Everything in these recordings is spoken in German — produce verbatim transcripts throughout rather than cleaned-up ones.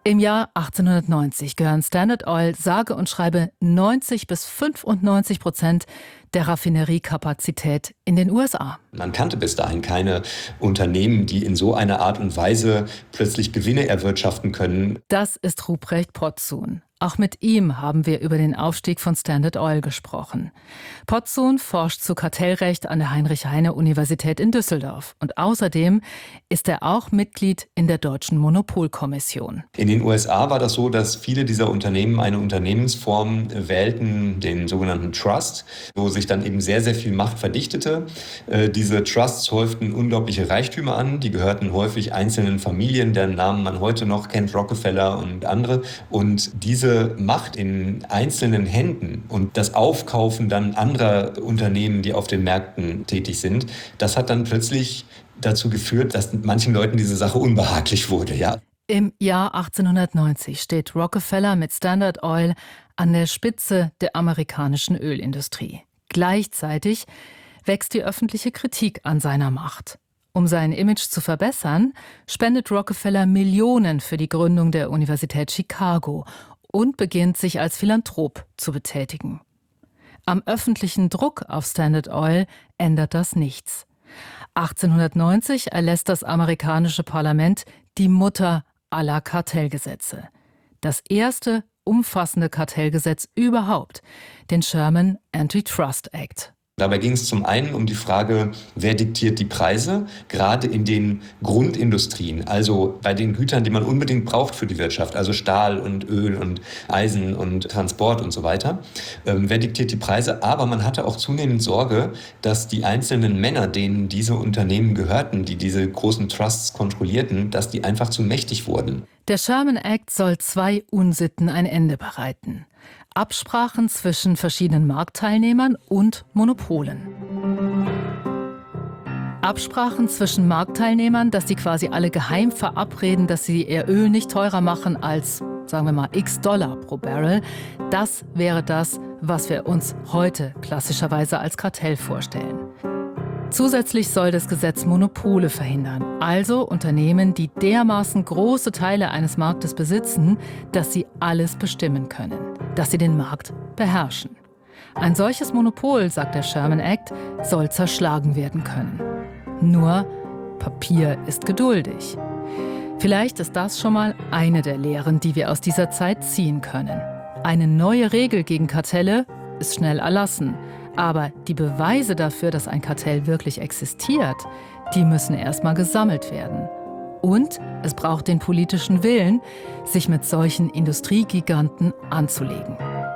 Im Jahr achtzehnhundertneunzig gehören Standard Oil sage und schreibe neunzig bis fünfundneunzig Prozent der Raffineriekapazität in den U S A. Man kannte bis dahin keine Unternehmen, die in so einer Art und Weise plötzlich Gewinne erwirtschaften können. Das ist Ruprecht Potzun. Auch mit ihm haben wir über den Aufstieg von Standard Oil gesprochen. Potzun forscht zu Kartellrecht an der Heinrich-Heine-Universität in Düsseldorf. Und außerdem ist er auch Mitglied in der Deutschen Monopolkommission. In den U S A war das so, dass viele dieser Unternehmen eine Unternehmensform wählten, den sogenannten Trust, wo sich dann eben sehr, sehr viel Macht verdichtete. Äh, diese Trusts häuften unglaubliche Reichtümer an. Die gehörten häufig einzelnen Familien, deren Namen man heute noch kennt, Rockefeller und andere. Und diese Macht in einzelnen Händen und das Aufkaufen dann anderer Unternehmen, die auf den Märkten tätig sind, das hat dann plötzlich dazu geführt, dass manchen Leuten diese Sache unbehaglich wurde, ja. Im Jahr achtzehnhundertneunzig steht Rockefeller mit Standard Oil an der Spitze der amerikanischen Ölindustrie. Gleichzeitig wächst die öffentliche Kritik an seiner Macht. Um sein Image zu verbessern, spendet Rockefeller Millionen für die Gründung der Universität Chicago und beginnt sich als Philanthrop zu betätigen. Am öffentlichen Druck auf Standard Oil ändert das nichts. achtzehnhundertneunzig erlässt das amerikanische Parlament die Mutter aller Kartellgesetze. Das erste umfassende Kartellgesetz überhaupt, den Sherman Antitrust Act. Dabei ging es zum einen um die Frage, wer diktiert die Preise, gerade in den Grundindustrien, also bei den Gütern, die man unbedingt braucht für die Wirtschaft, also Stahl und Öl und Eisen und Transport und so weiter. Ähm, wer diktiert die Preise? Aber man hatte auch zunehmend Sorge, dass die einzelnen Männer, denen diese Unternehmen gehörten, die diese großen Trusts kontrollierten, dass die einfach zu mächtig wurden. Der Sherman Act soll zwei Unsitten ein Ende bereiten. Absprachen zwischen verschiedenen Marktteilnehmern und Monopolen. Absprachen zwischen Marktteilnehmern, dass die quasi alle geheim verabreden, dass sie ihr Öl nicht teurer machen als, sagen wir mal, x Dollar pro Barrel. Das wäre das, was wir uns heute klassischerweise als Kartell vorstellen. Zusätzlich soll das Gesetz Monopole verhindern, also Unternehmen, die dermaßen große Teile eines Marktes besitzen, dass sie alles bestimmen können, dass sie den Markt beherrschen. Ein solches Monopol, sagt der Sherman Act, soll zerschlagen werden können. Nur Papier ist geduldig. Vielleicht ist das schon mal eine der Lehren, die wir aus dieser Zeit ziehen können. Eine neue Regel gegen Kartelle ist schnell erlassen. Aber die Beweise dafür, dass ein Kartell wirklich existiert, die müssen erstmal gesammelt werden. Und es braucht den politischen Willen, sich mit solchen Industriegiganten anzulegen.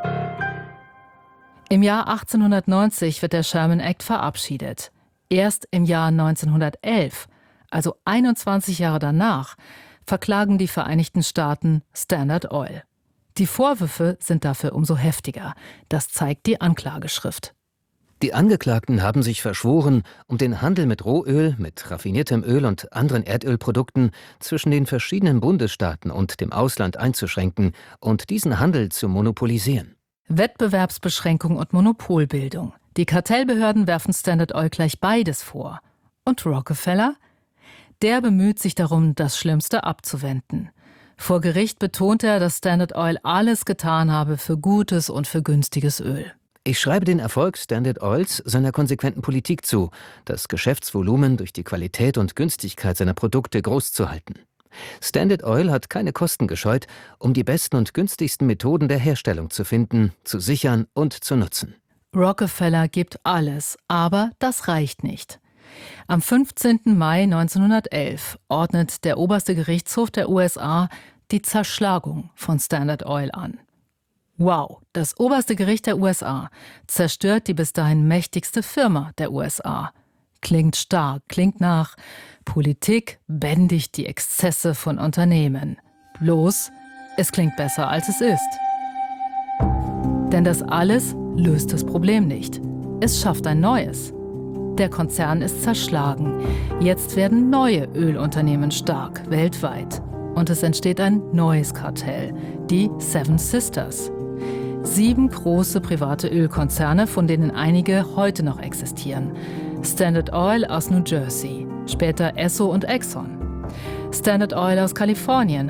Im Jahr achtzehnhundertneunzig wird der Sherman Act verabschiedet. Erst im Jahr neunzehnhundertelf, also einundzwanzig Jahre danach, verklagen die Vereinigten Staaten Standard Oil. Die Vorwürfe sind dafür umso heftiger. Das zeigt die Anklageschrift. Die Angeklagten haben sich verschworen, um den Handel mit Rohöl, mit raffiniertem Öl und anderen Erdölprodukten zwischen den verschiedenen Bundesstaaten und dem Ausland einzuschränken und diesen Handel zu monopolisieren. Wettbewerbsbeschränkung und Monopolbildung. Die Kartellbehörden werfen Standard Oil gleich beides vor. Und Rockefeller? Der bemüht sich darum, das Schlimmste abzuwenden. Vor Gericht betont er, dass Standard Oil alles getan habe für gutes und für günstiges Öl. Ich schreibe den Erfolg Standard Oils seiner konsequenten Politik zu, das Geschäftsvolumen durch die Qualität und Günstigkeit seiner Produkte groß zu halten. Standard Oil hat keine Kosten gescheut, um die besten und günstigsten Methoden der Herstellung zu finden, zu sichern und zu nutzen. Rockefeller gibt alles, aber das reicht nicht. Am fünfzehnten Mai neunzehnhundertelf ordnet der oberste Gerichtshof der U S A die Zerschlagung von Standard Oil an. Wow, das oberste Gericht der U S A zerstört die bis dahin mächtigste Firma der U S A. Klingt stark, klingt nach Politik bändigt die Exzesse von Unternehmen. Bloß, es klingt besser, als es ist. Denn das alles löst das Problem nicht. Es schafft ein neues. Der Konzern ist zerschlagen. Jetzt werden neue Ölunternehmen stark, weltweit. Und es entsteht ein neues Kartell, die Seven Sisters. Sieben große private Ölkonzerne, von denen einige heute noch existieren. Standard Oil aus New Jersey, später Esso und Exxon. Standard Oil aus Kalifornien,